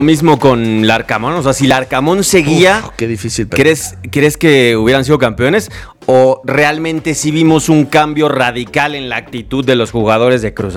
mismo con Larcamón, o sea, si Larcamón seguía, qué difícil. ¿crees que hubieran sido campeones? ¿O realmente sí vimos un cambio radical en la actitud de los jugadores de Cruz